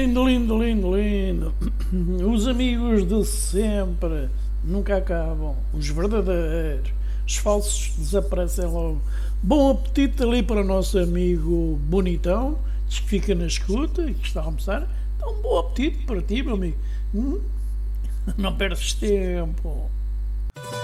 Lindo, lindo, lindo, lindo. Os amigos de sempre nunca acabam. Os verdadeiros. Os falsos desaparecem logo. Bom apetite ali para o nosso amigo bonitão, diz que fica na escuta e que está a almoçar. Então, bom apetite para ti, meu amigo. Não perdes tempo.